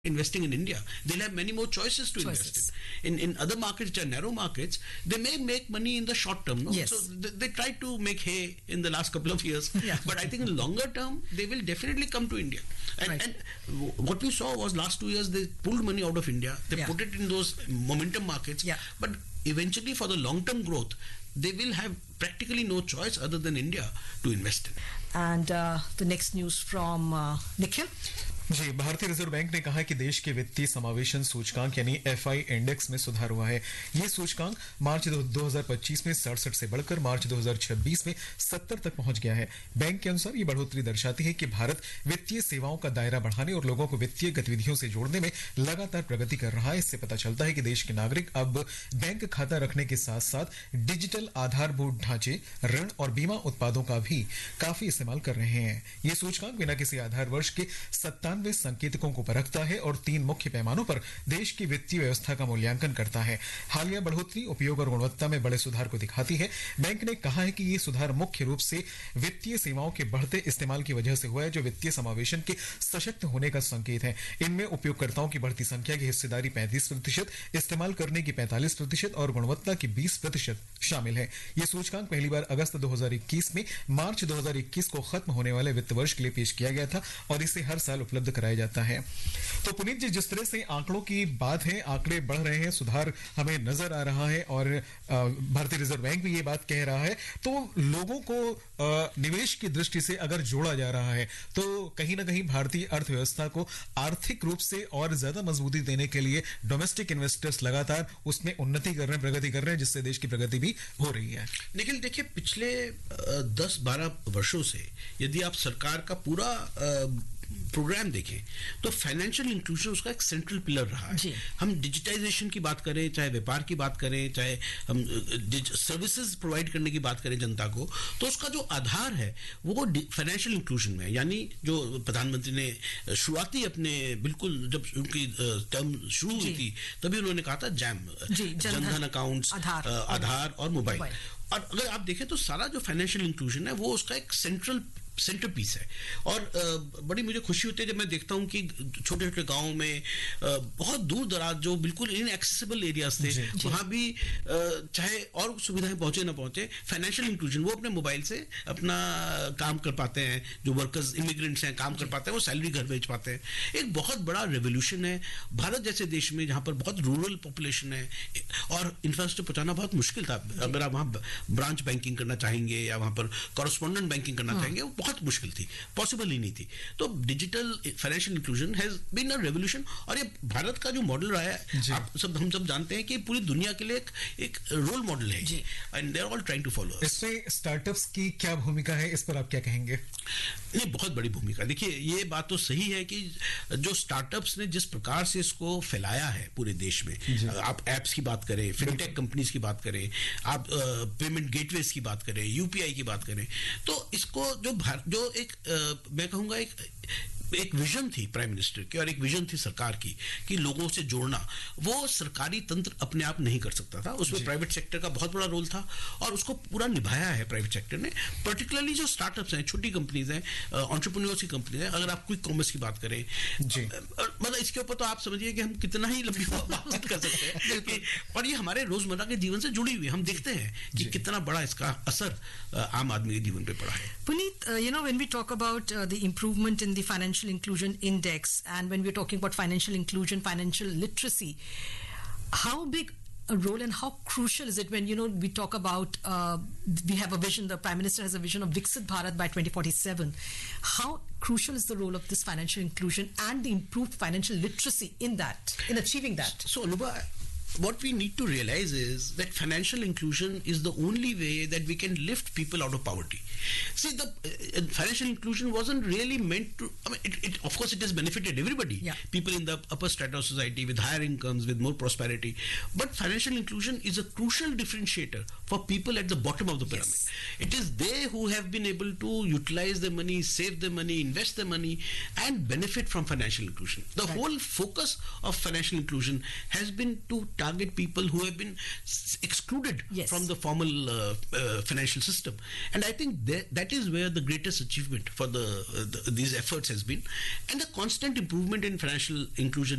investing in India. They'll have many more choices to invest in. In other markets, which are narrow markets, they may make money in the short term. No? Yes. So they try to make hay in the last couple of years. Yeah. But I think in the longer term, they will definitely come to India. And what we saw was last 2 years, they pulled money out of India. They put it in those momentum markets. Yeah. But eventually, for the long-term growth, they will have practically no choice other than India to invest in. And the next news from Nikhil. जी, भारतीय reserve bank ने कहा है कि देश के वित्तीय समावेशन सूचकांक यानी एफआई इंडेक्स में सुधार हुआ है। ये सूचकांक मार्च 2025 में 67 से बढ़कर मार्च 2026 में 70 तक पहुंच गया है। बैंक के अनुसार ये बढ़ोतरी दर्शाती है कि भारत वित्तीय सेवाओं का दायरा बढ़ाने और लोगों को वित्तीय गतिविधियों से जोड़ने में लगातार प्रगति कर रहा है। इससे पता चलता है कि देश के नागरिक अब बैंक खाता रखने के साथ साथ डिजिटल आधारभूत ढांचे, ऋण और बीमा उत्पादों का भी काफी इस्तेमाल कर रहे हैं। ये सूचकांक बिना किसी आधार वर्ष के 97 संकेतकों को परखता है और 3 मुख्य पैमानों पर देश की वित्तीय व्यवस्था का मूल्यांकन करता है। हालिया बढ़ोतरी उपयोग और गुणवत्ता में बड़े सुधार को दिखाती है। बैंक ने कहा है कि ये सुधार मुख्य रूप से वित्तीय सेवाओं के बढ़ते इस्तेमाल की वजह से हुआ है, जो वित्तीय समावेशन के सशक्त होने का संकेत है। इनमें उपयोगकर्ताओं की बढ़ती संख्या की हिस्सेदारी 35%, इस्तेमाल करने की 45% और गुणवत्ता की 20% शामिल है। ये सूचकांक पहली बार अगस्त 2021 में मार्च 2021 को खत्म होने वाले वित्त वर्ष के लिए पेश किया गया था और इसे हर साल उपलब्ध कराया जाता है। तो पुनीत जी, जिस तरह से आंकड़ों की बात है, आंकड़े बढ़ रहे हैं, सुधार हमें नजर आ रहा है और भारतीय रिजर्व बैंक भी ये बात कह रहा है, तो लोगों को निवेश की दृष्टि से अगर जोड़ा जा रहा है तो कहीं ना कहीं भारतीय अर्थव्यवस्था को आर्थिक रूप से और ज्यादा मजबूती देने के लिए डोमेस्टिक इन्वेस्टर्स लगातार उसमें उन्नति कर रहे हैं, प्रगति कर रहे हैं, जिससे देश की प्रगति भी हो रही है। निखिल, देखिए, पिछले 10-12 वर्षों से यदि आप सरकार का पूरा प्रोग्राम देखें तो फाइनेंशियल इंक्लूजन उसका एक सेंट्रल पिलर रहा है। हम डिजिटाइजेशन की बात करें, चाहे व्यापार की बात करें, चाहे हम सर्विसेज प्रोवाइड करने की बात करें जनता को, तो उसका जो आधार है वो फाइनेंशियल इंक्लूजन में है। यानी जो प्रधानमंत्री ने शुरुआती अपने बिल्कुल जब उनकी टर्म शुरू हुई थी तभी उन्होंने कहा था जनधन अकाउंट्स, आधार और मोबाइल। और अगर आप देखें तो सारा जो फाइनेंशियल इंक्लूजन है वो उसका एक सेंटर पीस है। और बड़ी मुझे खुशी होती है जब मैं देखता हूं कि छोटे छोटे गांवों में बहुत दूर दराज जो बिल्कुल इनएक्सेसिबल एरियाज थे वहां भी चाहे और सुविधाएं पहुंचे ना पहुंचे, फाइनेंशियल इंक्लूजन वो अपने मोबाइल से अपना काम कर पाते हैं। जो वर्कर्स इमिग्रेंट्स हैं काम कर पाते हैं, वो सैलरी घर भेज पाते हैं। एक बहुत बड़ा रेवोल्यूशन है भारत जैसे देश में जहां पर बहुत रूरल पॉपुलेशन है और इंफ्रास्ट्रक्चर पहुंचाना बहुत मुश्किल था। अगर आप वहां ब्रांच बैंकिंग करना चाहेंगे या वहां पर कॉरेस्पोंडेंट बैंकिंग करना चाहेंगे, बहुत मुश्किल थी, पॉसिबल ही नहीं थी। तो digital financial inclusion has been a revolution और ये भारत का जो मॉडल रहा है, हम सब जानते हैं कि पूरी दुनिया के लिए एक रोल मॉडल है and they are all trying to follow. इसमें स्टार्टअप्स की क्या भूमिका है, इस पर आप क्या कहेंगे? नहीं, बहुत बड़ी भूमिका। देखिए, ये बात तो सही है कि जो स्टार्टअप्स ने जिस प्रकार से इसको फैलाया है पूरे देश में, आप एप्स की बात करें, फिनटेक कंपनीज की बात करें, आप पेमेंट गेटवेज की बात करें, यूपीआई की बात करें, तो इसको जो एक मैं कहूंगा एक विजन थी प्राइम मिनिस्टर की और एक विजन थी सरकार की कि लोगों से जोड़ना, वो सरकारी तंत्र अपने आप नहीं कर सकता था। उसमें प्राइवेट सेक्टर का बहुत बड़ा रोल था और उसको पूरा निभाया है प्राइवेट सेक्टर ने। पर्टिकुलरली जो स्टार्टअप्स हैं, छोटी कंपनीज हैं, एंटरप्रेन्योर्स की कंपनीज हैं, अगर आप क्विक कॉमर्स की बात करें, मतलब इसके ऊपर तो आप समझिए कि हम कितना ही लंबी बात कर सकते हैं और ये हमारे रोजमर्रा के जीवन से जुड़ी हुई, हम देखते हैं कि कितना बड़ा इसका असर आम आदमी के जीवन पे पड़ा है। Puneet, when we talk about the improvement in the financial inclusion index and when we're talking about financial inclusion, financial literacy, how big a role and how crucial is it when we talk about we have a vision, the Prime Minister has a vision of Viksit Bharat by 2047. How crucial is the role of this financial inclusion and the improved financial literacy in achieving that? So Anuba, what we need to realize is that financial inclusion is the only way that we can lift people out of poverty. See, the financial inclusion wasn't really meant to, I mean, of course it has benefited everybody, people in the upper strata of society with higher incomes, with more prosperity, but financial inclusion is a crucial differentiator for people at the bottom of the pyramid. It is they who have been able to utilize their money, save their money, invest their money and benefit from financial inclusion. The whole focus of financial inclusion has been to target people who have been excluded from the formal financial system, and I think that is where the greatest achievement for these efforts has been, and the constant improvement in financial inclusion